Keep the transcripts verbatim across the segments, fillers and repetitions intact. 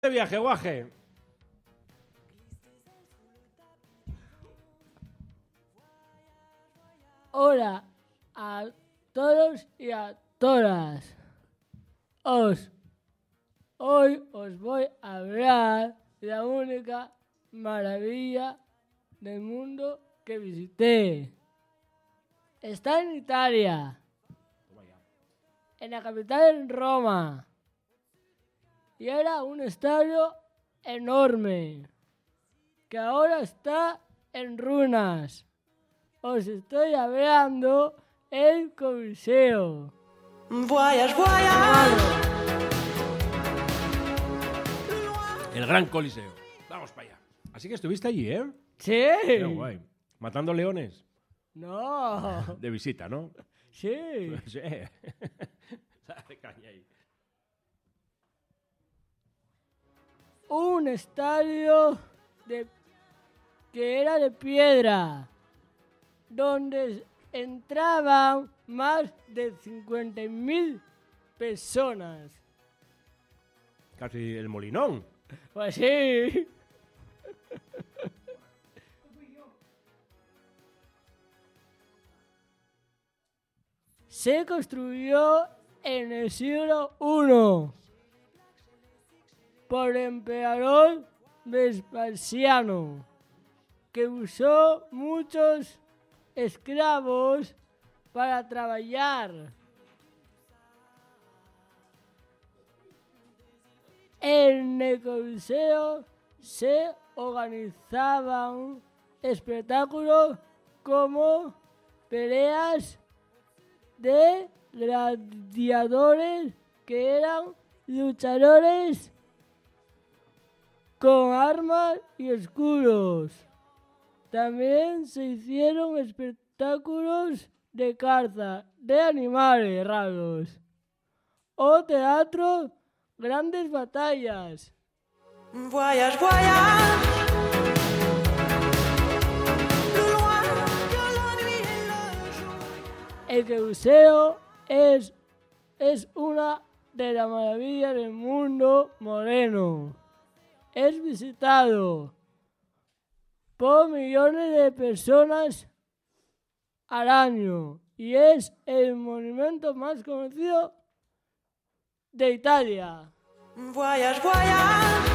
de viaje, guaje. Hola a todos y a todas. Os, hoy os voy a hablar de la única maravilla del mundo que visité. Está en Italia, en la capital, en Roma. Y era un estadio enorme, que ahora está en ruinas. Os estoy hablando del Coliseo. Voyage, voyage. El Gran Coliseo. Vamos para allá. Así que estuviste allí, ¿eh? Sí. Qué guay. Matando leones. No. De visita, ¿no? Sí. Sí. Dale caña ahí. Un estadio de, que era de piedra, donde entraban más de cincuenta mil personas. Casi el Molinón. Pues sí. Se construyó en el siglo primero por el emperador Vespasiano, que usó muchos esclavos para trabajar. En el Coliseo se organizaban espectáculos como peleas de gladiadores, que eran luchadores con armas y escudos. También se hicieron espectáculos de caza de animales raros o teatro, grandes batallas. Voyage, voyage. El Coliseo es, es una de las maravillas del mundo moderno. Es visitado por millones de personas al año y es el monumento más conocido de Italia. Voyage, voyage.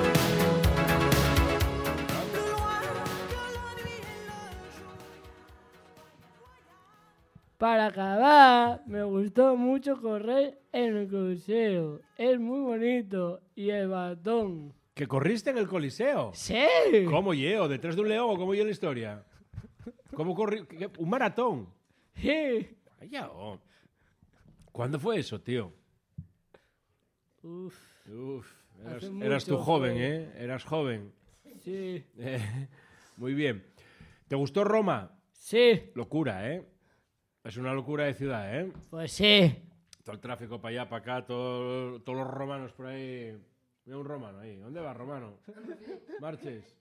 Para acabar, me gustó mucho correr en el Coliseo. Es muy bonito. Y el baratón. ¿Que corriste en el Coliseo? ¡Sí! ¿Cómo yo? ¿Detrás de un león o cómo yo la historia? ¿Cómo corrí? ¿Qué? ¿Un maratón? Sí. Vaya, oh. ¿Cuándo fue eso, tío? Uf, Uf, eras, Hace eras tú mucho, joven, joven. ¿eh? Eras joven. sí. Eh, muy bien. ¿Te gustó Roma? Sí, Locura, ¿eh? Es una locura de ciudad, ¿eh? pues sí. Todo el tráfico para allá, para acá, todo- todos los romanos por ahí. Mira un romano ahí. ¿Dónde va, romano? Marches.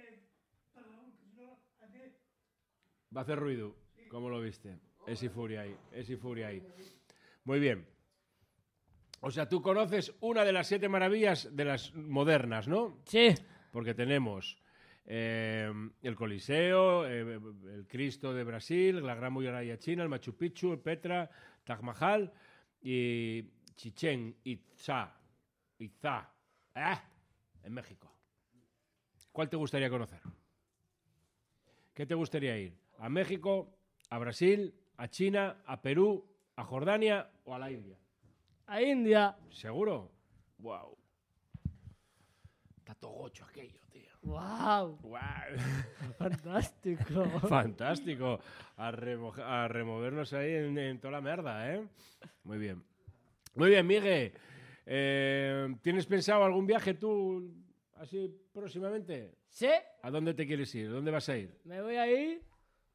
Va a hacer ruido. ¿Cómo lo viste? Es y furia ahí. Es y furia ahí. Muy bien. O sea, tú conoces una de las siete maravillas de las modernas, ¿no? Sí. Porque tenemos eh, el Coliseo, eh, el Cristo de Brasil, la Gran Muralla China, el Machu Picchu, el Petra, Taj Mahal y Chichén Itzá, Itzá, ¿eh? En México. ¿Cuál te gustaría conocer? ¿Qué te gustaría ir? ¿A México, a Brasil, a China, a Perú, a Jordania o a la India? A India. ¿Seguro? Wow. Está todo gocho aquello, tío. ¡Wow! Wow. Fantástico. Fantástico. A, remo- a removernos ahí en, en toda la merda, ¿eh? Muy bien. Muy bien, Miguel. Eh, ¿Tienes pensado algún viaje tú así próximamente? Sí. ¿A dónde te quieres ir? ¿Dónde vas a ir? Me voy a ir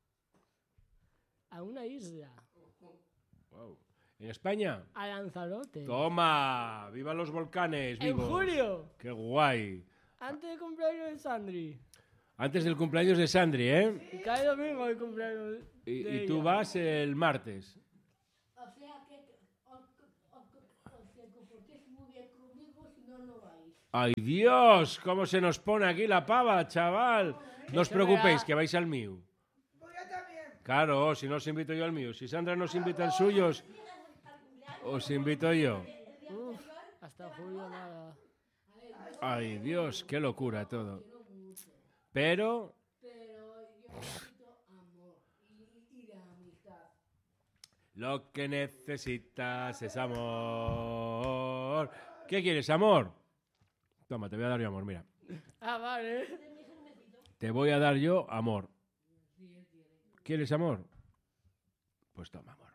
a una isla. Wow. ¿En España? A Lanzarote. ¡Toma! ¡Viva los volcanes! En ¡Vivos! julio. ¡Qué guay! Antes del cumpleaños de Sandri. Antes del cumpleaños de Sandri, ¿eh? Y cada domingo el cumpleaños Y, de y tú ella. vas el martes. O sea que os, os, os que comportéis muy bien conmigo, si no, no vais. ¡Ay, Dios! ¿Cómo se nos pone aquí la pava, chaval? No os Eso preocupéis, verá. que vais al mío. Claro, si no os invito yo al mío. Si Sandra nos invita al suyo, os, os invito yo. Uf, hasta julio nada. Ay, Dios, qué locura todo. Pero... Lo que necesitas es amor. ¿Qué quieres, amor? Toma, te voy a dar yo amor, mira. Ah, vale. Te voy a dar yo amor. ¿Quieres amor? Pues toma, amor.